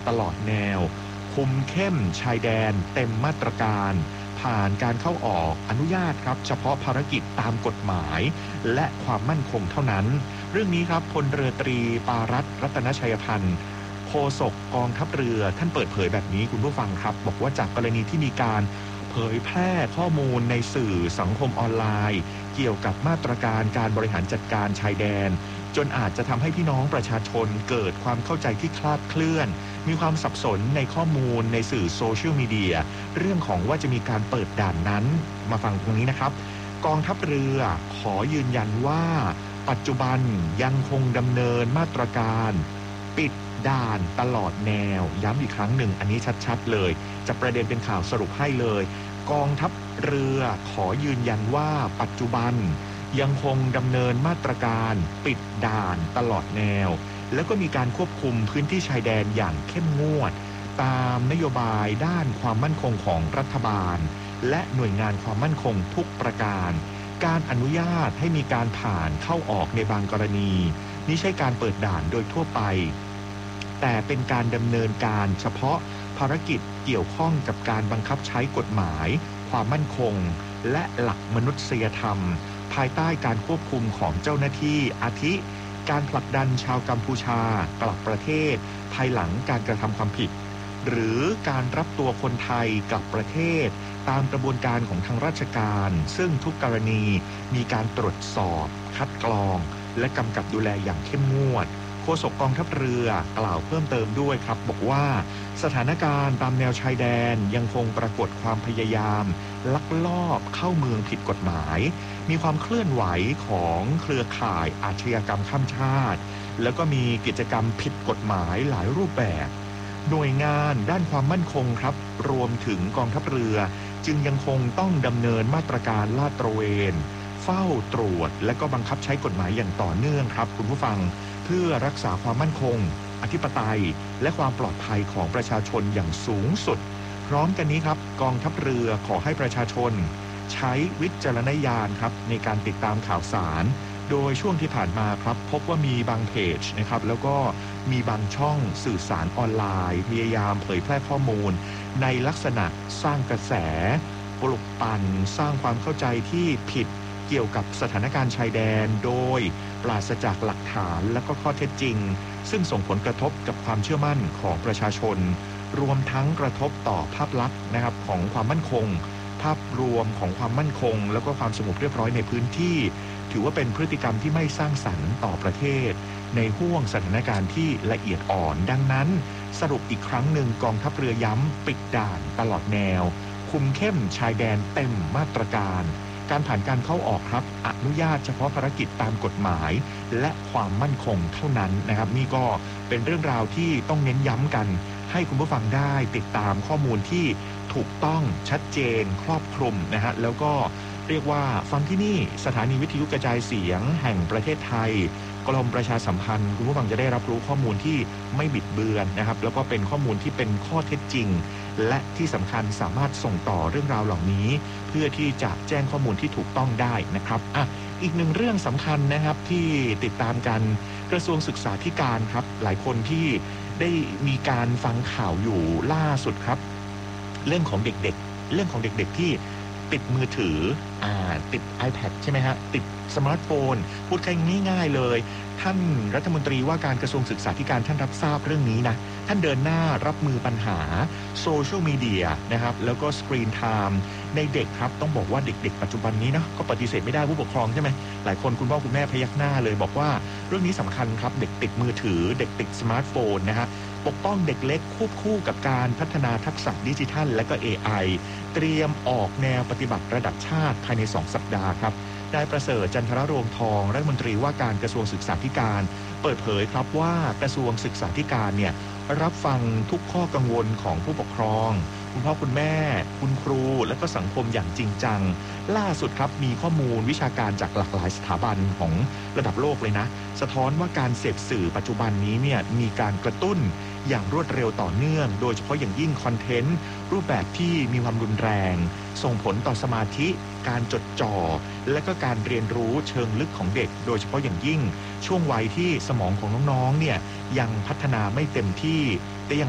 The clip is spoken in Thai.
ตลอดแนวคุมเข้มชายแดนเต็มมาตรการผ่านการเข้าออกอนุญาตครับเฉพาะภารกิจตามกฎหมายและความมั่นคงเท่านั้นเรื่องนี้ครับพลเรือตรีปารัตน์รัตนชัยพันธ์โฆษกกองทัพเรือท่านเปิดเผยแบบนี้คุณผู้ฟังครับบอกว่าจากกรณีที่มีการเผยแพร่ข้อมูลในสื่อสังคมออนไลน์เกี่ยวกับมาตรการการบริหารจัดการชายแดนจนอาจจะทำให้พี่น้องประชาชนเกิดความเข้าใจที่คลาดเคลื่อนมีความสับสนในข้อมูลในสื่อโซเชียลมีเดียเรื่องของว่าจะมีการเปิดด่านนั้นมาฟังตรงนี้นะครับกองทัพเรือขอยืนยันว่าปัจจุบันยังคงดำเนินมาตรการปิดด่านตลอดแนวย้ำอีกครั้งหนึ่งอันนี้ชัดๆเลยจะประเด็นเป็นข่าวสรุปให้เลยกองทัพเรือขอยืนยันว่าปัจจุบันยังคงดำเนินมาตรการปิดด่านตลอดแนวแล้วก็มีการควบคุมพื้นที่ชายแดนอย่างเข้มงวดตามนโยบายด้านความมั่นคงของรัฐบาลและหน่วยงานความมั่นคงทุกประการการอนุญาตให้มีการผ่านเข้าออกในบางกรณีไม่ใช่การเปิดด่านโดยทั่วไปแต่เป็นการดำเนินการเฉพาะภารกิจเกี่ยวข้องกับการบังคับใช้กฎหมายความมั่นคงและหลักมนุษยธรรมภายใต้การควบคุมของเจ้าหน้าที่อาทิการผลักดันชาวกัมพูชากลับประเทศภายหลังการกระทำความผิดหรือการรับตัวคนไทยกลับประเทศตามกระบวนการของทางราชการซึ่งทุกกรณีมีการตรวจสอบคัดกรองและกำกับดูแลอย่างเข้มงวดโฆษกกองทัพเรือกล่าวเพิ่มเติมด้วยครับบอกว่าสถานการณ์ตามแนวชายแดนยังคงปรากฏความพยายามลักลอบเข้าเมืองผิดกฎหมายมีความเคลื่อนไหวของเครือข่ายอาชญากรรมข้ามชาติแล้วก็มีกิจกรรมผิดกฎหมายหลายรูปแบบหน่วยงานด้านความมั่นคงครับรวมถึงกองทัพเรือจึงยังคงต้องดำเนินมาตรการลาดตระเวนเฝ้าตรวจและก็บังคับใช้กฎหมายอย่างต่อเนื่องครับคุณผู้ฟังเพื่อรักษาความมั่นคงอธิปไตยและความปลอดภัยของประชาชนอย่างสูงสุดพร้อมกันนี้ครับกองทัพเรือขอให้ประชาชนใช้วิจารณญาณครับในการติดตามข่าวสารโดยช่วงที่ผ่านมาครับพบว่ามีบางเพจนะครับแล้วก็มีบางช่องสื่อสารออนไลน์พยายามเผยแพร่ข้อมูลในลักษณะสร้างกระแสปลุกปั่นสร้างความเข้าใจที่ผิดเกี่ยวกับสถานการณ์ชายแดนโดยปราศจากหลักฐานและก็ข้อเท็จจริงซึ่งส่งผลกระทบกับความเชื่อมั่นของประชาชนรวมทั้งกระทบต่อภาพลักษณ์นะครับของความมั่นคงภาพรวมของความมั่นคงแล้วก็ความสงบเรียบร้อยในพื้นที่ถือว่าเป็นพฤติกรรมที่ไม่สร้างสรรค์ต่อประเทศในห้วงสถานการณ์ที่ละเอียดอ่อนดังนั้นสรุปอีกครั้งหนึ่งกองทัพเรือย้ำปิดด่านตลอดแนวคุมเข้มชายแดนเต็มมาตรการการผ่านการเข้าออกครับอนุญาตเฉพาะภารกิจตามกฎหมายและความมั่นคงเท่านั้นนะครับนี่ก็เป็นเรื่องราวที่ต้องเน้นย้ำกันให้คุณผู้ฟังได้ติดตามข้อมูลที่ถูกต้องชัดเจนครอบคลุมนะฮะแล้วก็เรียกว่าฟังที่นี่สถานีวิทยุกระจายเสียงแห่งประเทศไทยกรมประชาสัมพันธ์คุณผู้ฟังจะได้รับรู้ข้อมูลที่ไม่บิดเบือนนะครับแล้วก็เป็นข้อมูลที่เป็นข้อเท็จจริงและที่สำคัญสามารถส่งต่อเรื่องราวเหล่านี้เพื่อที่จะแจ้งข้อมูลที่ถูกต้องได้นะครับอีกหนึ่งเรื่องสำคัญนะครับที่ติดตามกันกระทรวงศึกษาธิการครับหลายคนที่ได้มีการฟังข่าวอยู่ล่าสุดครับเรื่องของเด็กๆที่ติดมือถือติด iPad ใช่ไหมฮะติดสมาร์ทโฟนพูดง่ายๆเลยท่านรัฐมนตรีว่าการกระทรวงศึกษาธิการท่านรับทราบเรื่องนี้นะท่านเดินหน้ารับมือปัญหาโซเชียลมีเดียนะครับแล้วก็สกรีนไทม์ในเด็กครับต้องบอกว่าเด็กๆปัจจุบันนี้นะก็ปฏิเสธไม่ได้ผู้ปกครองใช่ไหมหลายคนคุณพ่อคุณแม่พยักหน้าเลยบอกว่าเรื่องนี้สำคัญครับเด็กติดมือถือเด็กติดสมาร์ทโฟนนะฮะปกป้องเด็กเล็กควบคู่กับการพัฒนาทักษะดิจิทัลและก็ AI เตรียมออกแนวปฏิบัติระดับชาติภายใน2 สัปดาห์ครับนายประเสริฐจันทรโรมทองรัฐมนตรีว่าการกระทรวงศึกษาธิการเปิดเผยครับว่ากระทรวงศึกษาธิการเนี่ยรับฟังทุกข้อกังวลของผู้ปกครองคุณพ่อคุณแม่คุณครูและก็สังคมอย่างจริงจังล่าสุดครับมีข้อมูลวิชาการจากหลากหลายสถาบันของระดับโลกเลยนะสะท้อนว่าการเสพสื่อปัจจุบันนี้เนี่ยมีการกระตุ้นอย่างรวดเร็วต่อเนื่องโดยเฉพาะอย่างยิ่งคอนเทนต์รูปแบบที่มีความรุนแรงส่งผลต่อสมาธิการจดจ่อและก็การเรียนรู้เชิงลึกของเด็กโดยเฉพาะอย่างยิ่งช่วงวัยที่สมองของน้องๆเนี่ยยังพัฒนาไม่เต็มที่แต่ยัง